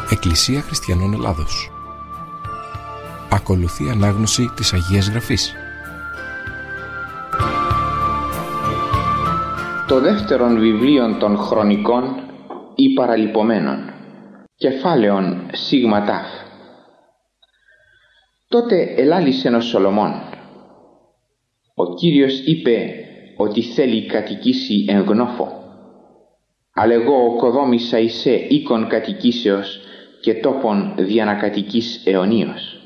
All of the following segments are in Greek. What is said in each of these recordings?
Εκκλησία Χριστιανών Ελλάδος. Ακολουθεί ανάγνωση της Αγίας Γραφής. Το δεύτερον βιβλίον των Χρονικών ή Παραλυπωμένων, κεφάλαιον σίγμα τάφ. Τότε ελάλησεν ο Σολομών. Ο Κύριος είπε ότι θέλει κατοικήσει εν γνώφο. Αλλά εγώ οκοδόμησα εισέ οίκον κατοικήσεως και τόπον δια να κατοικείς αιωνίως.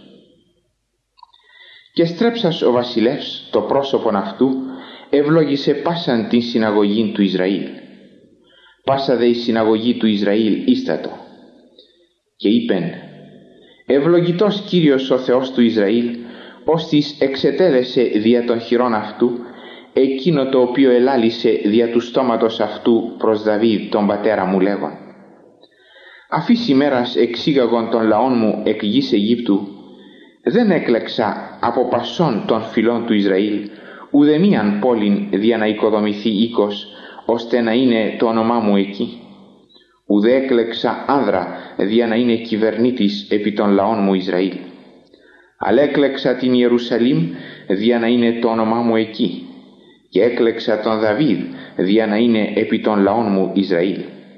Και στρέψας ο βασιλεύς το πρόσωπον αυτού ευλόγησε πάσαν την συναγωγή του Ισραήλ. Πάσα δε η συναγωγή του Ισραήλ ίστατο. Και είπεν: ευλογητός Κύριος ο Θεός του Ισραήλ, ώστις εξετέλεσε δια των χειρών αυτού εκείνο το οποίο ελάλησε δια του στόματος αυτού προς Δαβίδ τον πατέρα μου λέγον: αφής ημέρας εξήγαγον των λαών μου εκ γης Αιγύπτου, δεν έκλεξα από πασών των φυλών του Ισραήλ ουδεμίαν πόλην δια να οικοδομηθεί οίκος, ώστε να είναι το όνομά μου εκεί. Ουδέ έκλεξα άνδρα δια να είναι κυβερνήτης επί των λαών μου Ισραήλ. Αλλά έκλεξα την Ιερουσαλήμ δια να είναι το όνομά μου εκεί, και έκλεξα τον Δαβίδ δια να είναι επί των λαών μου Ισραήλ.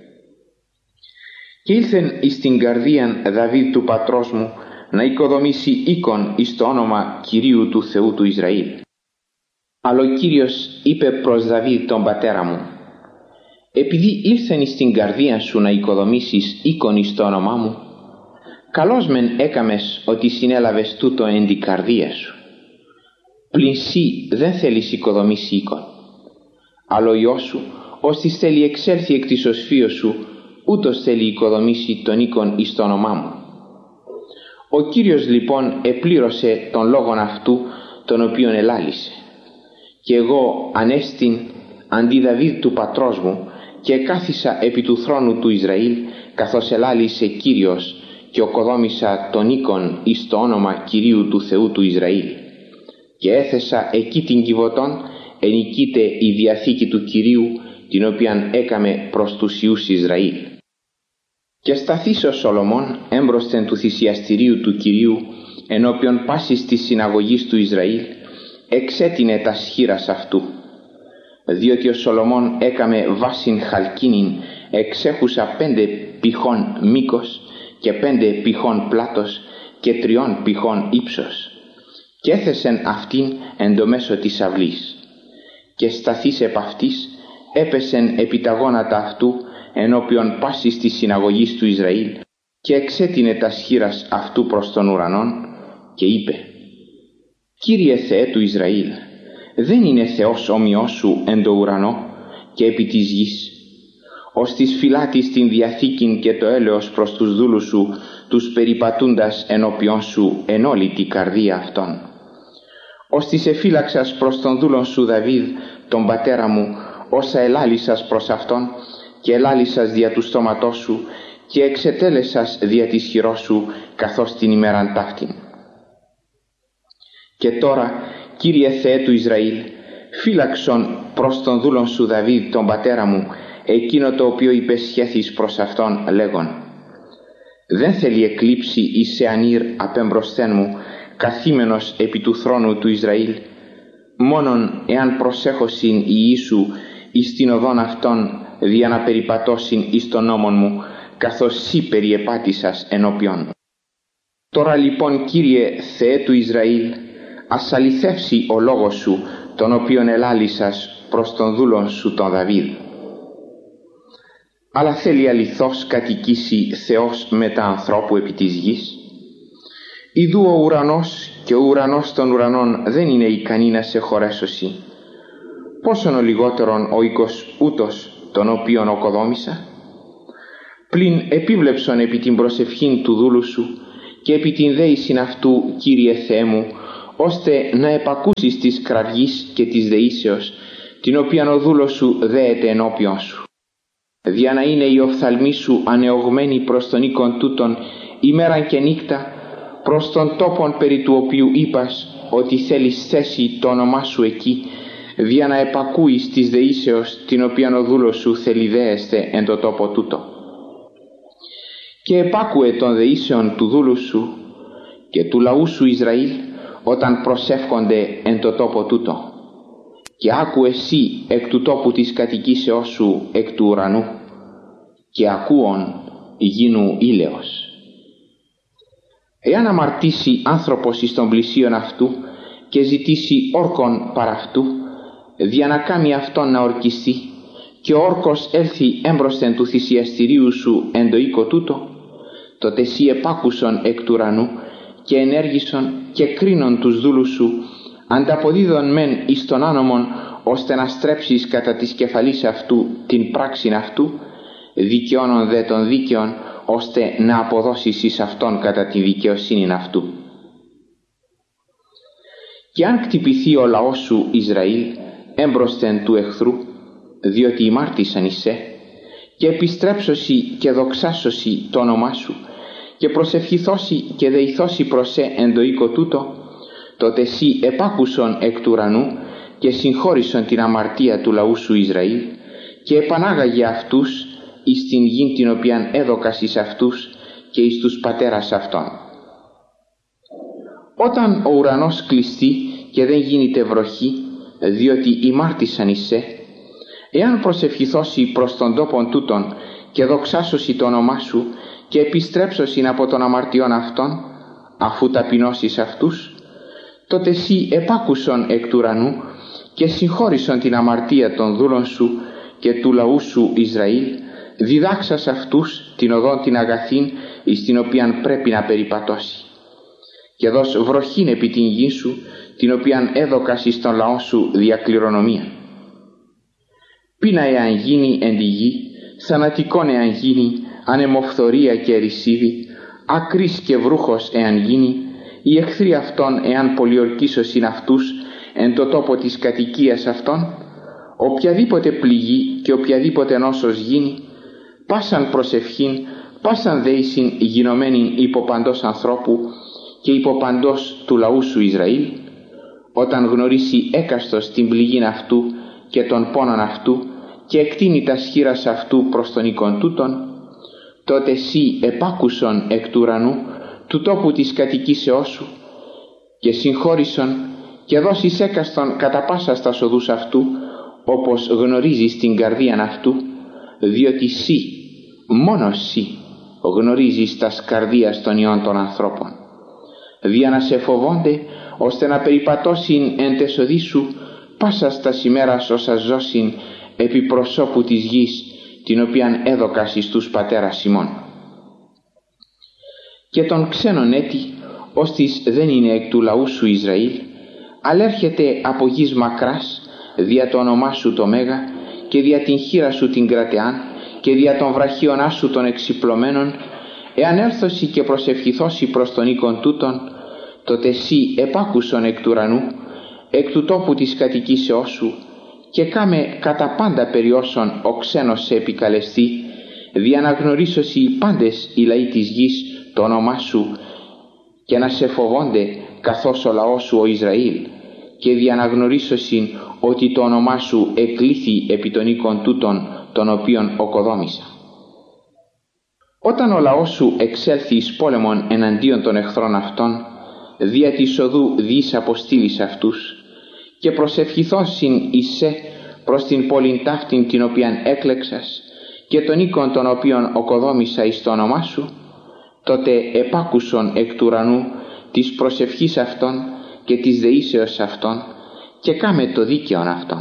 Και ήλθεν εις την καρδίαν Δαβίδ του πατρός μου να οικοδομήσει οίκον εις το όνομα Κυρίου του Θεού του Ισραήλ. Αλλά ο Κύριος είπε προς Δαβίδ τον πατέρα μου: επειδή ήλθεν εις την καρδία σου να οικοδομήσεις οίκον εις το όνομά μου, καλώς μεν έκαμες ότι συνέλαβες τούτο εν την καρδία σου. Πλην σύ δεν θέλεις οικοδομήσει οίκον. Αλλά ο Υιός σου, ώστις θέλει εξέλθει εκ της οσφύος σου, ούτως θέλει οικοδομήσει τον οίκον εις το όνομά μου. Ο Κύριος λοιπόν επλήρωσε τον λόγον αυτού τον οποίον ελάλησε. Και εγώ ανέστην αντί Δαβίδ του πατρός μου και κάθισα επί του θρόνου του Ισραήλ, καθώς ελάλησε Κύριος, και οκοδόμησα τον οίκον εις το όνομα Κυρίου του Θεού του Ισραήλ. Και έθεσα εκεί την Κιβωτόν, ενικείται η διαθήκη του Κυρίου, την οποίαν έκαμε προς τους Υιούς Ισραήλ. Και σταθείς ο Σολομών έμπροσθεν του θυσιαστηρίου του Κυρίου, ενώπιον πάσης της συναγωγής του Ισραήλ, εξέτεινε τα σχήρας αυτού. Διότι ο Σολομών έκαμε βάσιν χαλκίνην εξέχουσα 5 πηχών μήκος και 5 πηχών πλάτος και 3 πηχών ύψος, και έθεσεν αυτήν εν το μέσο της αυλής. Και σταθείς επ' αυτής έπεσεν επί τα γόνατα αυτού ενώπιον πάσης της συναγωγής του Ισραήλ, και εξέτεινε τα σχήρας αυτού προς τον ουρανόν και είπε: Κύριε Θεέ του Ισραήλ, δεν είναι Θεός όμοιος σου εν το ουρανό και επί της γης, ώστις φυλάτεις την διαθήκην και το έλεος προς τους δούλους σου, τους περιπατούντας ενώπιον σου εν όλη την καρδία αυτών. Ώστις εφύλαξας προς τον δούλον σου Δαβίδ, τον πατέρα μου, όσα ελάλησας προς αυτόν, και ελάλησας δια του στόματός σου, και εξετέλεσας δια της χειρός σου, καθώς την ημέραν ταύτην. Και τώρα, Κύριε Θεέ του Ισραήλ, φύλαξον προς τον δούλον σου Δαβίδ τον πατέρα μου εκείνο το οποίο υπεσχέθης προς αυτόν λέγον: δεν θέλει εκλείψει εις εανήρ απέμπροσθέν μου, καθήμενος επί του θρόνου του Ισραήλ, μόνον εάν προσέχωσιν οι Ιησού εις την οδόν αυτών δια να περιπατώσιν εις τον νόμον μου, καθώς σύ περιεπάτησας ενώπιον. Τώρα λοιπόν, Κύριε Θεέ του Ισραήλ, ας αληθεύσει ο λόγος σου, τον οποίον ελάλησας προς τον δούλον σου τον Δαβίδ. Αλλά θέλει αληθώς κατοικήσει Θεός μετά ανθρώπου επί της γης? Ιδού ο ουρανός και ο ουρανός των ουρανών δεν είναι ικανή να σε χωρέσωση. Πόσον ο λιγότερον ο οίκος ούτως τον οποίον οκοδόμησα? Πλην επίβλεψον επί την προσευχήν του δούλου σου και επί την δέησιν αυτού, Κύριε Θεέ μου, ώστε να επακούσεις της κραυγής και της δεήσεως, την οποία ο δούλος σου δέεται ενώπιον σου. Δια να είναι η οφθαλμή σου ανεωγμένη προς τον οίκον τούτον ημέραν και νύκτα, προς τον τόπον περί του οποίου είπας ότι θέλεις θέσει το όνομά σου εκεί, δια να επακούεις της δεήσεως, την οποία ο δούλος σου θέλει δέεστε εν το τόπο τούτο. και επάκουε των δεήσεων του δούλου σου και του λαού σου Ισραήλ όταν προσεύχονται εν το τόπο τούτο, και άκου εσύ εκ του τόπου της κατοικήσεώς σου εκ του ουρανού, και ακούων γίνου ήλαιος. Εάν αμαρτήσει άνθρωπος εις των πλησίον αυτού και ζητήσει όρκον παρά αυτού, δια να κάμει αυτόν να ορκιστεί, και ο όρκος έλθει έμπροσθεν του θυσιαστηρίου σου εν το οίκο τούτο, τότε σύ επάκουσον εκ του ουρανού και ενέργησον και κρίνον τους δούλους σου, ανταποδίδον μεν εις τον άνομον, ώστε να στρέψεις κατά της κεφαλής αυτού την πράξην αυτού, δικαιώνον δε των δίκαιων, ώστε να αποδώσεις εις αυτόν κατά τη δικαιοσύνην αυτού. Και αν κτυπηθεί ο λαός σου Ισραήλ έμπροσθεν του εχθρού, διότι ημάρτησαν εις σε, και επιστρέψωσι και δοξάσωσι το όνομά σου, και προσευχηθώσει και δεηθώσει προς σε εν το οίκο τούτο, τότε σύ επάκουσον εκ του ουρανού και συγχώρησον την αμαρτία του λαού σου Ισραήλ, και επανάγαγε αυτούς εις την γην την οποίαν έδωκας εις αυτούς και εις τους πατέρας αυτών. Όταν ο ουρανός κλειστεί και δεν γίνεται βροχή, διότι ημάρτησαν εις σε, εάν προσευχηθώσει προς τον τόπον τούτον και δοξάσωση το όνομά σου και επιστρέψωσιν από των αμαρτιών αυτών, αφού ταπεινώσεις αυτούς, τότε σύ επάκουσον εκ του ουρανού και συγχώρησον την αμαρτία των δούλων σου και του λαού σου Ισραήλ, διδάξας αυτούς την οδόν την αγαθήν εις την οποίαν πρέπει να περιπατώσει. Και δώσ' βροχήν επί την γη σου, την οποίαν έδωκας εις τον λαό σου δια κληρονομία. Πείνα εάν γίνει εν τη γη, θανατικόν εάν γίνει, ανεμοφθορία και ερησίδι, ακρής και βρούχος εάν γίνει, οι εχθροί αυτών εάν πολιορκήσωσιν αυτούς εν το τόπο της κατοικίας αυτών, οποιαδήποτε πληγή και οποιαδήποτε νόσος γίνει, πάσαν προσευχήν, πάσαν δέησιν γινωμένην υποπαντός ανθρώπου και υποπαντός του λαού σου Ισραήλ, όταν γνωρίσει έκαστος την πληγήν αυτού και τον πόνον αυτού και εκτείνει τα σχήρας αυτού προς τον οίκον τούτον, τότε σύ επάκουσον εκ του ουρανού του τόπου της κατοικήσεώς σου και συγχώρησον και δώσεις έκαστον κατά πάσα στα οδούς αυτού, όπως γνωρίζεις την καρδίαν αυτού, διότι σύ, μόνος σύ, γνωρίζεις τας καρδίας των ιών των ανθρώπων, δια να σε φοβόνται, ώστε να περιπατώσιν εν τες οδείς σου πάσας τας ημέρας όσα ζώσιν επί προσώπου της γης, την οποίαν έδωκας εις τους πατέρας ημών. Και τον ξένον έτη, ώστις δεν είναι εκ του λαού σου Ισραήλ, αλλά έρχεται από γης μακράς, δια το όνομά σου το Μέγα και δια την χείρα σου την κρατεάν και δια των βραχίωνά σου των εξυπλωμένων, εάν έρθωση και προσευχηθώσει προς τον οίκον τούτον, τότε σύ επάκουσον εκ του ουρανού, εκ του τόπου της κατοικήσεώς σου, και κάμε κατά πάντα περί όσων ο ξένος σε επικαλεστεί, δια να γνωρίσωσι πάντες οι λαοί της γης το όνομά σου και να σε φοβόνται καθώς ο λαός σου ο Ισραήλ, και δια να γνωρίσωσιν ότι το όνομά σου εκλήθη επί των οίκων τούτων των οποίων οκοδόμησα. Όταν ο λαός σου εξέλθει εις πόλεμον εναντίον των εχθρών αυτών, δια της οδού διείς αποστήλεις αυτούς, και προσευχηθώσιν εις σε προς την πόλην ταύτην την οποίαν έκλεξας και των οίκων των οποίων οκοδόμησα εις το όνομά σου, τότε επάκουσον εκ του ουρανού της προσευχής αυτών και της δεήσεως αυτών και κάμε το δίκαιον αυτών.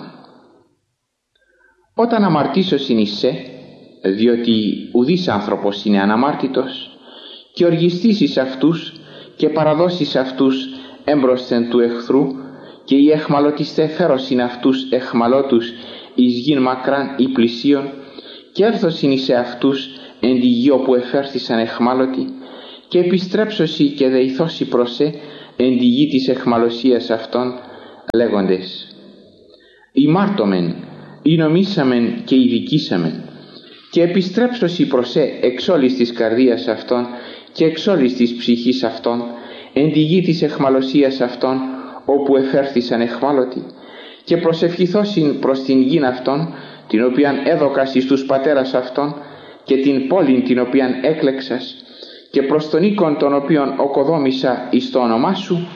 Όταν αμαρτήσωσιν εις σε, διότι ουδής άνθρωπος είναι αναμάρτητος, και οργιστήσεις αυτούς και παραδώσεις αυτούς έμπροσθεν του εχθρού, και οι εχμαλωτιστέ φέρωσιν αυτούς εχμαλώτους εις γην μακράν ή πλησίον, και έρθωσιν εις αυτούς εν τη γη όπου εφέρθησαν εχμάλωτοι, και επιστρέψωσι και δεηθώσει προς σε εν τη γη της εχμαλωσίας αυτών, λέγοντες: ημάρτωμεν, ηνομήσαμεν και ειδικήσαμεν, και επιστρέψωσι προς σε εξ όλης της καρδίας αυτών και εξ όλης της ψυχής αυτών εν τη γη της εχμαλωσίας αυτών όπου εφέρθησαν εχμάλωτοι, και προσευχηθώσιν προς την γην αυτών την οποίαν έδωκας εις τους πατέρας αυτών, και την πόλην την οποίαν έκλεξας και προς τον οίκον τον οποίον οκοδόμησα εις το όνομά σου,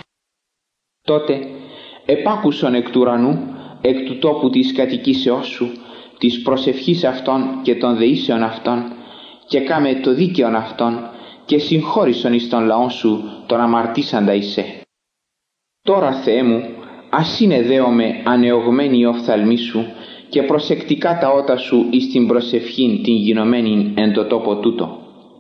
τότε επάκουσον εκ του ουρανού, εκ του τόπου της κατοικήσεώς σου, της προσευχής αυτών και των δεήσεων αυτών, και κάμε το δίκαιον αυτών, και συγχώρησον εις τον λαόν σου τον αμαρτήσαντα εισέ. Τώρα, Θεέ μου, ας είναι δέομαι ανεωγμένη η οφθαλμή σου και προσεκτικά τα ότα σου εις την προσευχήν την γινωμένην εν το τόπο τούτο.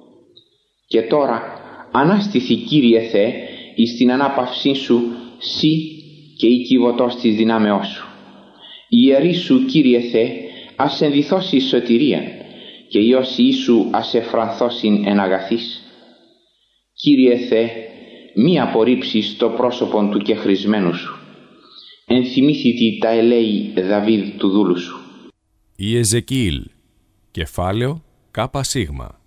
Και τώρα ανάστηθη, Κύριε Θεέ, εις την ανάπαυσή σου σύ και η κυβωτός της δυνάμεώς σου. Η ιερή σου, Κύριε Θεέ, ας ενδυθώσει σωτηρίαν και η όσοι σου ας εφρανθώσιν εν αγαθής. Κύριε Θεέ, μη απορρίψεις το πρόσωπον του κεχρισμένου σου. Ενθυμήθητη τα ελέη Δαβίδ του δούλου σου. Η Εζεκιήλ, κεφάλαιο Κ σίγμα.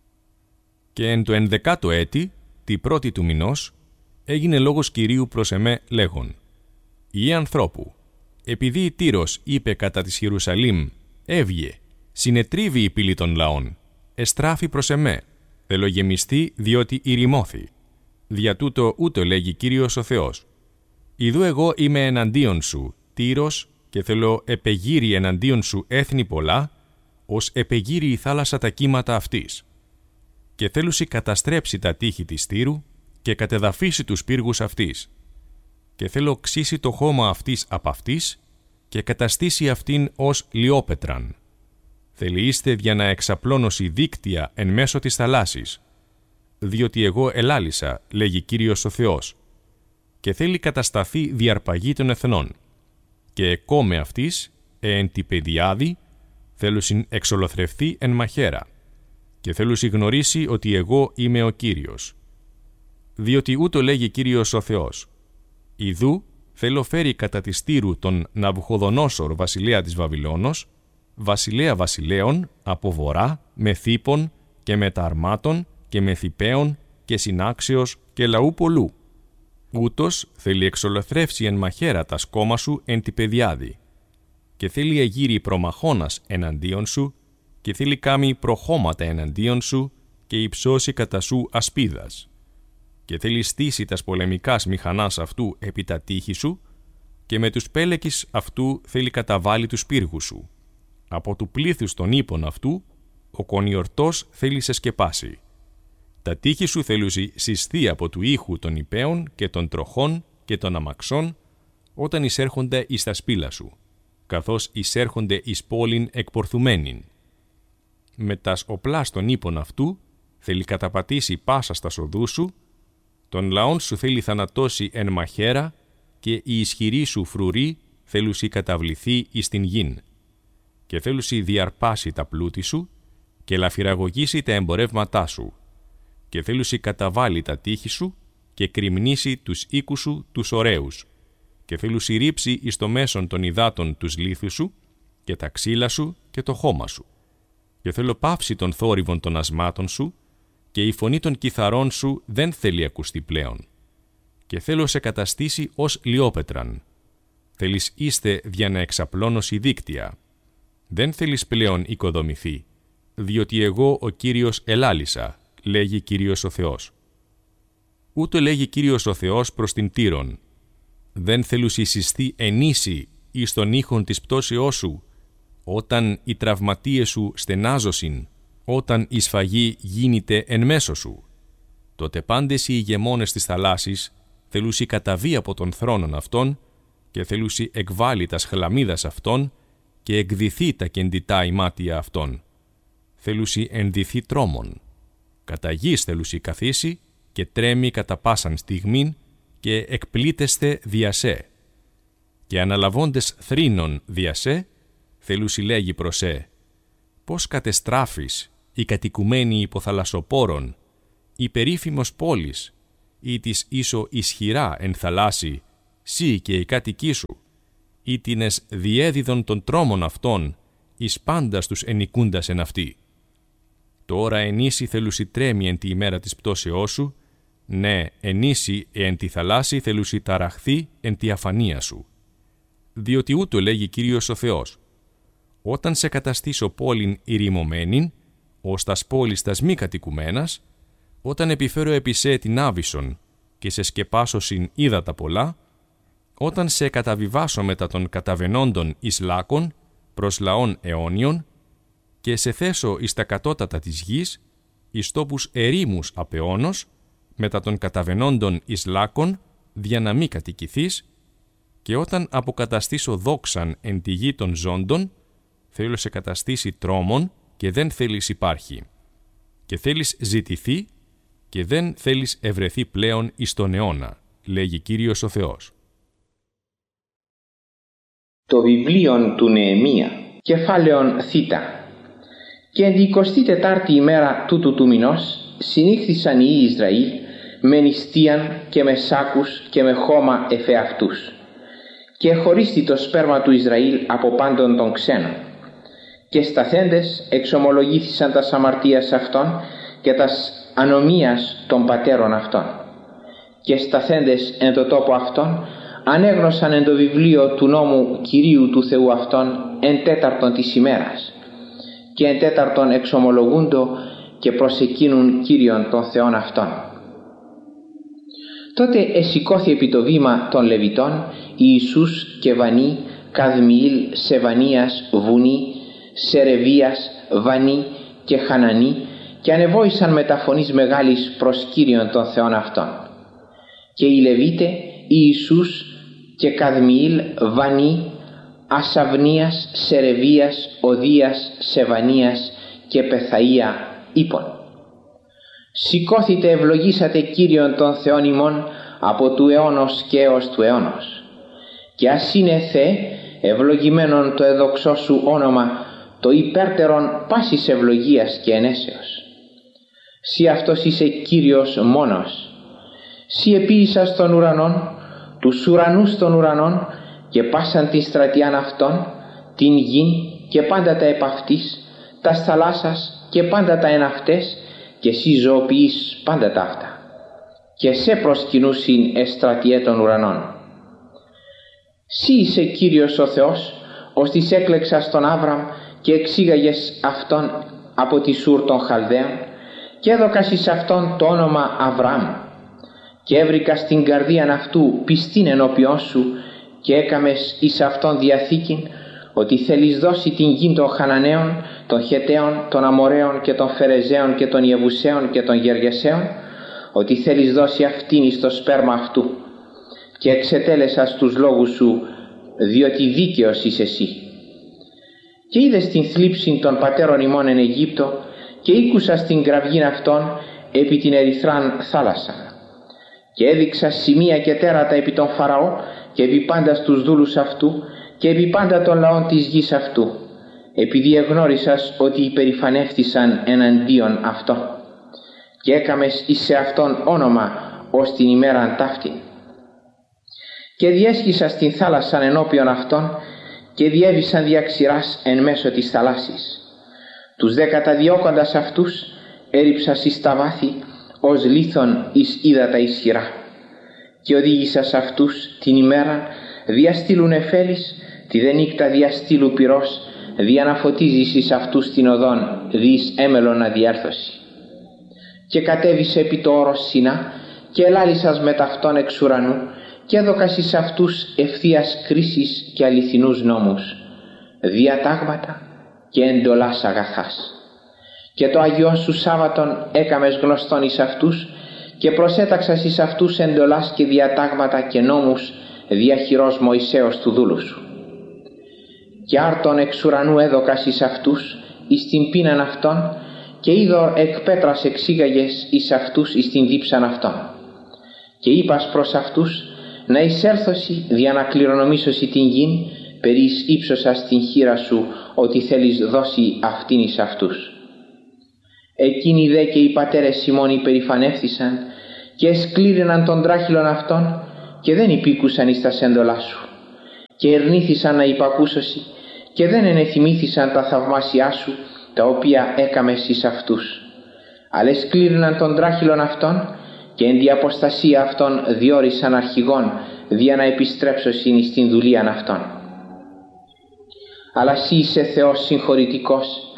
Και εν το 11ο έτη, τη πρώτη του μηνός, έγινε λόγος Κυρίου προς εμέ λέγον: «Υιέ ανθρώπου, επειδή η Τύρος είπε κατά της Ιερουσαλήμ, έβγε, συνετρίβει η πύλη των λαών, εστράφει προς εμέ, θέλω γεμιστεί διότι ηρημώθη. Δια τούτο ούτω λέγει Κύριος ο Θεός. Ιδού εγώ είμαι εναντίον σου, Τύρος, και θέλω επεγείρει εναντίον σου έθνη πολλά, ως επεγείρει η θάλασσα τα κύματα αυτής. Και θέλουσι καταστρέψει τα τείχη της Τύρου και κατεδαφίσει τους πύργους αυτής. Και θέλω ξύσει το χώμα αυτής απ' αυτής και καταστήσει αυτήν ως λιόπετραν. Θέλει είστε για να εξαπλώνωση δίκτυα εν μέσω της θαλάσσης. Διότι εγώ ελάλησα, λέγει Κύριος ο Θεός, και θέλει κατασταθεί διαρπαγή των εθνών. Και εκόμε αυτής, εν τη πεδιάδη, θέλουσιν εξολοθρευθεί εν μαχαίρα, και θέλουσι γνωρίσει ότι εγώ είμαι ο Κύριος. Διότι ούτω λέγει Κύριος ο Θεός, ιδού θέλω φέρει κατά της Τύρου τον Ναβουχοδονόσορ βασιλέα της Βαβυλώνος, βασιλέα βασιλέων από βορρά, με θήπων και με ταρμάτων και με θηπαίων και συνάξεως και λαού πολλού. Ούτως θέλει εξολοθρεύσει εν μαχαίρα τα σκόμα σου εν τη πεδιάδη, και θέλει εγείρει προμαχώνας εναντίον σου, και θέλει κάμει προχώματα εναντίον σου, και υψώσει κατά σου ασπίδας. Και θέλει στήσει τας πολεμικάς μηχανάς αυτού επί τα τείχη σου, και με τους πέλεκης αυτού θέλει καταβάλει τους πύργους σου. Από του πλήθους των ύπων αυτού, ο κονιορτός θέλει σε σκεπάσει. Τα τείχη σου θέλουσι συστεί από του ήχου των υπαίων και των τροχών και των αμαξών, όταν εισέρχονται εις τα σπήλα σου, καθώς εισέρχονται εις πόλην εκπορθουμένην. Με τας οπλάς των ύπων αυτού θέλει καταπατήσει πάσα στα οδούς σου, τον λαόν σου θέλει θανατώσει εν μαχαίρα, και η ισχυρή σου φρουρή θέλουσι καταβληθεί εις την γην. Και θέλουσι διαρπάσει τα πλούτη σου και λαφυραγωγήσει τα εμπορεύματά σου, και θέλουσι καταβάλει τα τείχη σου και κρυμνήσει τους οίκους σου τους ωραίους, και θέλουσι ρίψει εις το μέσον των υδάτων τους λίθους σου και τα ξύλα σου και το χώμα σου. Και θέλω πάυσει των θόρυβων των ασμάτων σου, και η φωνή των κιθαρών σου δεν θέλει ακουστεί πλέον. Και θέλω σε καταστήσει ως λιόπετραν. Θέλεις είστε δια να εξαπλώνωση δίκτυα. Δεν θέλεις πλέον οικοδομηθεί, διότι εγώ ο Κύριος ελάλησα, λέγει Κύριος ο Θεός. Ούτω λέγει Κύριος ο Θεός προς την Τύρον. Δεν θέλουσι συστεί ενήσει εις τον ήχον της πτώσεώς σου, όταν οι τραυματίες σου στενάζωσιν, όταν η σφαγή γίνεται εν μέσω σου. Τότε πάντες οι ηγεμόνες της θαλάσσης θέλουσι καταβεί από τον θρόνον αυτών, και θέλουσι εκβάλει τα σχλαμίδας αυτών και εκδυθεί τα κεντητά ημάτια αυτών. Θέλουσι ενδυθεί τρόμον. Κατά γης θέλουσι καθίσει και τρέμει κατά πάσαν στιγμήν, και εκπλήτεστε διασέ. Και αναλαβώντες θρήνων διασέ, θέλουσι λέγει προσέ, πώς κατεστράφεις η κατοικουμένη υποθαλασσοπόρων, η περίφημος πόλης, ή της ίσο ισχυρά εν θαλάσσι, σύ και οι κάτοικοί σου, ή τινες διέδιδον των τρόμων αυτών, εις πάντας τους ενοικούντας εν αυτή. Τώρα ενήσι θέλουσι τρέμει εν τη ημέρα της πτώσεώς σου, ναι, ενήσι εν τη θαλάσσι θέλουσι ταραχθεί εν τη αφανία σου. Διότι ούτω λέγει Κύριος ο Θεός, όταν σε καταστήσω πόλην ηρημωμένην, ως τας πόλεις τας μη κατοικουμένας, όταν επιφέρω επί σε την άβυσον και σε σκεπάσωσιν ύδατα πολλά, όταν σε καταβιβάσω μετά των καταβενόντων εις λάκων προς λαών αιώνιων και σε θέσω εις τα κατώτατα της γης, εις τόπους ερήμους απεώνος, μετά των καταβενόντων εις λάκων, δια να μη κατοικηθείς, και όταν αποκαταστήσω δόξαν εν τη γη των ζώντων, θέλω σε καταστήσει τρόμον και δεν θέλεις υπάρχει, και θέλεις ζητηθεί και δεν θέλεις ευρεθεί πλέον εις τον αιώνα, λέγει Κύριος ο Θεός. Το βιβλίον του Νεεμία, κεφάλαιον Θ. Και εν 24η ημέρα τούτου του μηνός συνήχθησαν οι Ισραήλ με νηστείαν και με σάκους και με χώμα εφεαυτούς, και χωρίστη το σπέρμα του Ισραήλ από πάντων των ξένων, και σταθέντες εξομολογήθησαν τας αμαρτίας αυτών και τας ανομίας των πατέρων αυτών, και σταθέντες εν το τόπο αυτών ανέγνωσαν εν το βιβλίο του νόμου Κυρίου του Θεού αυτών εν τέταρτον της ημέρας, και εν τέταρτον εξομολογούντο και προσεκύνουν Κύριον των Θεών αυτών. Τότε εσηκώθη επί το βήμα των Λεβιτών Ιησούς και Βανί, Καδμιήλ, Σεβανίας, Βουνί, Σερεβίας, Βανί και Χανανί, και ανεβόησαν με τα φωνής μεγάλης προς Κύριον των Θεών αυτών. Και οι Λεβίτε Ιησούς και Καδμιήλ, Βανί, Ασαβνίας, Σερεβίας, Οδίας, Σεβανίας και Πεθαΐα είπον: «Σηκώθητε, ευλογήσατε Κύριον των Θεών ημών από του αιώνος και έως του αιώνος. Και ας είναι Θεέ, ευλογημένον το εδοξό σου όνομα, το υπέρτερον πάσης ευλογίας και ενέσεως. Συ αυτός είσαι Κύριος μόνος. Συ επίησας των ουρανών, τους ουρανούς των ουρανών, και πάσαν την στρατιάν αυτών, την γην και πάντα τα επ' αυτής, τας θαλάσσας και πάντα τα εν αυτές, και εσύ ζωοποιείς πάντα τα αυτά. Και σε προσκυνούσιν εστρατιέ των ουρανών. Συ είσαι Κύριος ο Θεός, ως της έκλεξας τον Άβραμ και εξήγαγες αυτόν από τη Σούρ των Χαλδαίων, και έδωκας εις αυτόν το όνομα Αβραάμ, και έβρικα στην καρδίαν αυτού πιστήν ενώπιόν σου, και έκαμες εις αυτόν διαθήκην, ότι θέλεις δώσει την γη των Χαναναίων, των Χεταίων, των Αμοραίων και των Φερεζαίων και των Ιεβουσαίων και των Γεργεσαίων, ότι θέλεις δώσει αυτήν εις το σπέρμα αυτού, και εξετέλεσας τους λόγους σου, διότι δίκαιος είσαι εσύ. Και είδες την θλίψη των πατέρων ημών εν Αιγύπτο, και ήκουσας την κραυγήν αυτών επί την ερυθράν θάλασσα. Και έδειξα σημεία και τέρατα επί τον Φαραώ και επί πάντα τους δούλους αυτού και επί πάντα των λαών της γης αυτού, επειδή εγνώρισας ότι υπερηφανεύτησαν εναντίον αυτών, και έκαμες εις σε αυτόν όνομα ως την ημέραν ταύτην. Και διέσχισας την θάλασσαν ενώπιον αυτών, και διέβησαν διαξηράς εν μέσω της θαλάσσης. Τους δε καταδιώκοντας αυτούς έριψας εις τα βάθη ως λίθον εις ύδατα ισχυρά, και οδήγησας αυτούς την ημέρα διαστήλου νεφέλης, τη δε νύκτα διαστήλου πυρός, δια να φωτίζεις εις αυτούς την οδόν διείς έμελον αδιέρθωση. Και κατέβησε επί το όρος Σινά, και ελάλησας με ταυτόν εξ ουρανού, και έδωκας εις αυτούς ευθείας κρίσης και αληθινούς νόμους, διατάγματα και εντολάς αγαθάς. Και το Αγιόν σου Σάββατον έκαμες γνωστόν εις αυτούς, και προσέταξας εις αυτούς εντολάς και διατάγματα και νόμους διαχειρός Μωυσέως του δούλου σου. Και άρτον εξ ουρανού έδωκας εις αυτούς, εις την πείναν αυτών, και είδωρ εκ πέτρας εξήγαγες εις αυτούς εις την δίψαν αυτών. Και είπας προς αυτούς να εισέλθωσι δια να κληρονομήσωσι την γην, περί εις ύψωσας την χείρα σου ότι θέλεις δώσει αυτήν εις αυτούς. Εκείνοι δε και οι πατέρες ημών υπερηφανεύθησαν και εσκλήριναν των τράχυλων αυτών, και δεν υπήκουσαν εις τας έντολά σου, και ερνήθησαν να υπακούσωσι, και δεν ενεθυμήθησαν τα θαυμάσια σου, τα οποία έκαμες εις αυτούς, αλλά εσκλήριναν των τράχυλων αυτών, και εν τη αποστασία αυτών διόρισαν αρχηγών, δια να επιστρέψωσιν εις την δουλείαν αυτών. Αλλά σύ είσαι Θεός συγχωρητικός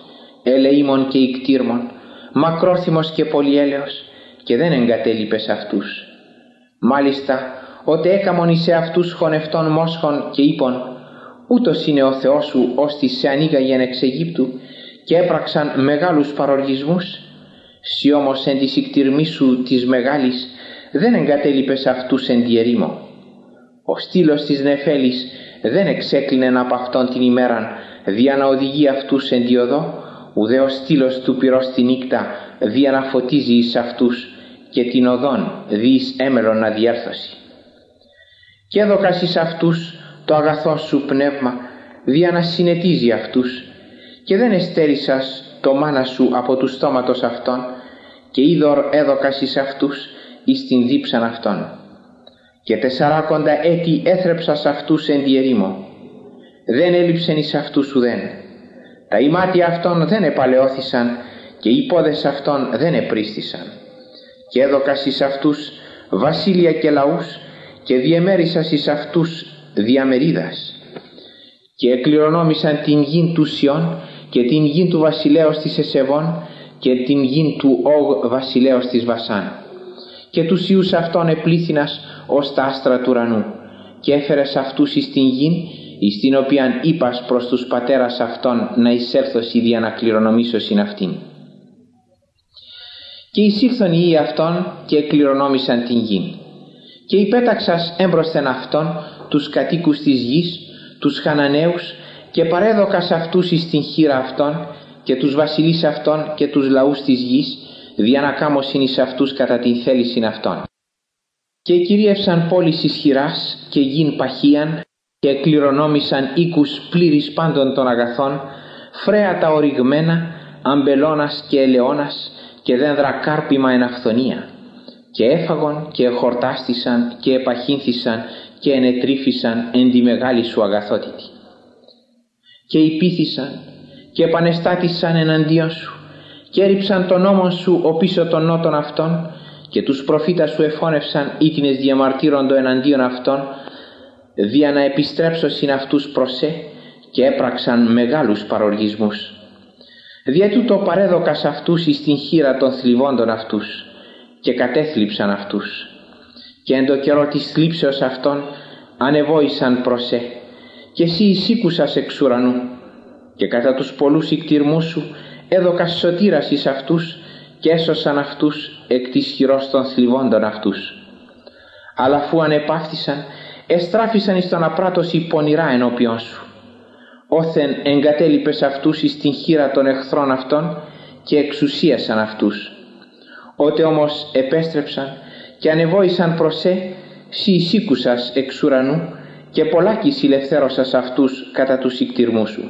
ελεήμων και ικτήρμων, μακρόθυμος και πολυέλεος, και δεν εγκατέλειπες αυτούς. Μάλιστα, ότε έκαμον εις αυτούς χωνευτών μόσχων και είπον, ούτως είναι ο Θεός σου, ώστε σε ανοίγαγεν εξ Αιγύπτου, και έπραξαν μεγάλους παροργισμούς, σοι όμως εν της ικτυρμής σου της μεγάλης δεν εγκατέλειπες αυτούς εν τη ερήμο. Ο στήλος της νεφέλης δεν εξέκλεινεν από αυτόν την ημέραν, δια να οδηγεί αυτούς εν τη οδό, ουδέ ο στήλος του πυρός τη νύκτα, δια να φωτίζει εις αυτούς, και την οδόν διείς έμελον αδιέρθωση. Και έδωκας εις αυτούς το αγαθό σου πνεύμα, δια να συνετίζει αυτούς, και δεν εστέρησας το μάνα σου από του στόματος αυτών, και είδωρ έδωκας εις αυτούς εις την δίψαν αυτών. Και 40 έτη έθρεψας αυτούς εν τη ερήμο, δεν έλειψεν εις αυτούς ουδέν. Τα ημάτια αυτών δεν επαλαιώθησαν, και οι πόδες αυτών δεν επρίστησαν. Και έδωκας εις αυτούς βασίλεια και λαούς, και διεμέρισας εις αυτούς διαμερίδας. Και εκληρονόμησαν την γην του Σιών, και την γην του βασιλέως της Εσεβών, και την γην του Όγ βασιλέως της Βασάν. Και τους ιούς αυτών επλήθυνας ως τα άστρα του ουρανού, και έφερες αυτούς εις την γην, εις την οποίαν είπας προς τους πατέρας αυτών να εισέλθωσι δια να κληρονομήσωσιν αυτήν. Και εισήλθον οι ιοί αυτών και εκληρονόμησαν την γην. Και υπέταξας έμπροσθεν αυτών τους κατοίκους της γης, τους Χαναναίους, και παρέδωκας αυτούς εις την χείρα αυτών, και τους βασιλείς αυτών και τους λαούς της γης, δια να κάμωσιν εις αυτούς κατά την θέλησιν αυτών. Και κυρίευσαν πόλεις ισχυράς και γην παχίαν, και εκληρονόμησαν οίκους πλήρης πάντων των αγαθών, φρέατα οριγμένα, αμπελώνας και ελαιώνας, και δένδρα κάρπιμα εν αυθονία. Και έφαγον και εχορτάστησαν και επαχύνθησαν και ενετρίφησαν εν τη μεγάλη σου αγαθότητη. Και υπήθησαν και επανεστάτησαν εναντίον σου, και έριψαν τον νόμον σου οπίσω των νότων αυτών, και τους προφήτας σου εφώνευσαν ήτινες διαμαρτύροντο εναντίον αυτών, δια να επιστρέψωσιν αυτούς προσέ, και έπραξαν μεγάλους παροργισμούς. Δια τούτο παρέδωκας αυτούς εις την χείρα των θλιβόντων αυτούς, και κατέθλιψαν αυτούς. Και εν το καιρό της θλίψεως αυτών ανεβόησαν προσέ, και εσύ εισήκουσας εξ ουρανού, και κατά τους πολλούς ικτυρμούς σου έδωκας σωτήρας εις αυτούς, και έσωσαν αυτούς εκ της χειρός των θλιβόντων αυτούς. Αλλά αφού ανεπαύθησαν, εστράφησαν εις τον απράτωση πονηρά ενώπιον σου. Όθεν εγκατέλειπες αυτούς εις την χείρα των εχθρών αυτών, και εξουσίασαν αυτούς. Ότε όμως επέστρεψαν και ανεβόησαν προσέ, σοι εισήκουσας εξ ουρανού, και πολλάκις ηλευθέρωσας αυτούς κατά τους ικτυρμούς σου.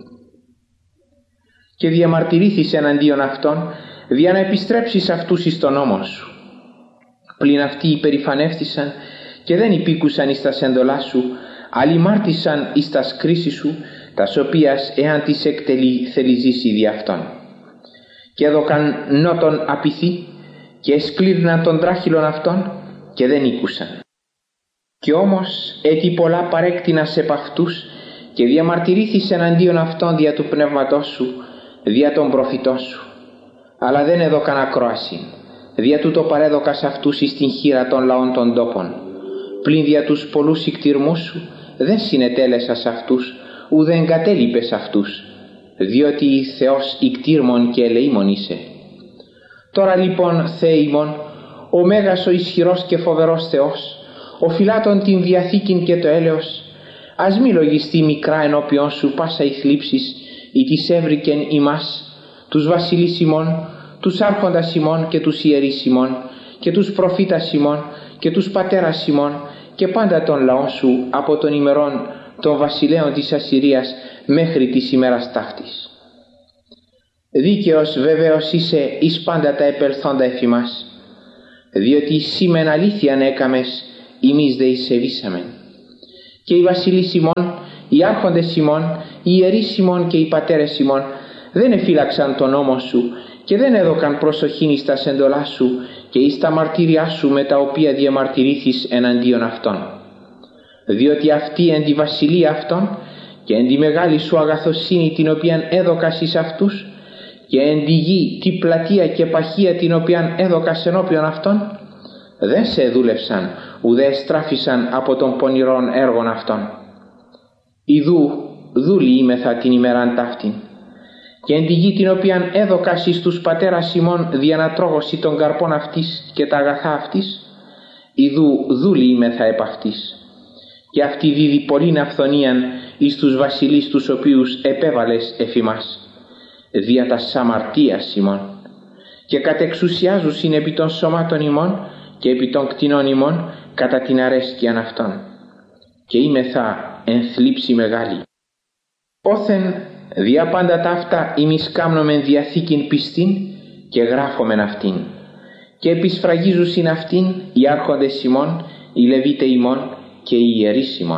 Και διαμαρτυρήθης εναντίον αυτών, δια να επιστρέψεις αυτούς εις τον νόμο σου. Πλην αυτοί υπερηφανεύτησαν και δεν υπήκουσαν εις τα σέντολά σου, αλλημάρτησαν εις τα κρίση σου, τας οποίας εάν τις εκτελεί θέλει ζήσει δι' αυτών. Και έδωκαν νότον απειθή, και εσκλήρναν των τράχυλων αυτών, και δεν ήκουσαν. Και όμως έτι πολλά παρέκτηνας επ' αυτούς, και διαμαρτυρήθης εναντίον αυτών δια του πνεύματός σου, δια των προφητών σου. Αλλά δεν έδωκαν ακρόαση, δια τούτο παρέδωκας αυτούς εις την χείρα των λαών των τόπων. Πλην δια τους πολλούς ικτυρμούς σου δεν συνετέλεσας αυτούς, ουδε εγκατέλειπες αυτούς, διότι Θεός ικτύρμων και ελεήμων είσαι. Τώρα λοιπόν, Θεέ ημών, ο μέγας ο ισχυρός και φοβερός Θεός, ο φυλάτων την Διαθήκην και το έλεος, ας μη λογιστεί μικρά ενώπιον σου πάσα η θλίψης, ή της έβρικεν ημάς, τους βασιλείς ημών, τους άρχοντας ημών και τους ιερείς ημών, και τους προφήτας ημών, και τους πατέρας ημών, και πάντα των λαών σου από των ημερών των βασιλέων της Ασσυρίας μέχρι της ημέρας ταύτης. Δίκαιος βεβαίως είσαι εις πάντα τα επελθόντα εφημάς, διότι σήμεν αλήθειαν έκαμες, ημείς δε εισεβήσαμεν. Και οι βασιλείς ημών, οι άρχοντες ημών, οι ιερείς ημών και οι πατέρες ημών δεν εφύλαξαν τον νόμο σου, και δεν έδωκαν προσοχήν εις τα σεντολά σου και εις τα μαρτύρια σου με τα οποία διαμαρτυρήθης εναντίον αυτών. Διότι αυτή εν τη βασιλεία αυτών και εν τη μεγάλη σου αγαθοσύνη την οποία έδωκας εις αυτούς, και εν τη γη τη πλατεία και παχεία την οποίαν έδωκας ενώπιον αυτών, δεν σε δούλεψαν ουδέ εστράφησαν από των πονηρών έργων αυτών. Ιδού δούλοι είμεθα την ημέραν ταύτην, και εν τη γη την οποίαν έδωκας εις τους πατέρας ημών διανατρώγωση των καρπών αυτής και τα αγαθά αυτής, ιδού δούλοι είμεθα επ' αυτής, και αυτή δίδει πολλήν αυθονίαν εις τους βασιλείς τους οποίους επέβαλες εφ' ημάς, δια τας αμαρτίας ημών, και κατεξουσιάζουσιν επί των σωμάτων ημών και επί των κτηνών ημών κατά την αρέσκειαν αυτών, και είμεθα εν θλίψη μεγάλη. Όθεν δια πάντα ταύτα ημείς κάμνομεν διαθήκην πιστήν και γράφομεν αυτήν, και επισφραγίζουσιν αυτήν οι άρχοντες ημών, οι Λεβίτε ημών και οι ιερείς ημών.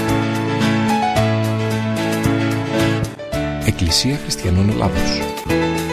Εκκλησία Χριστιανών Ελλάδος.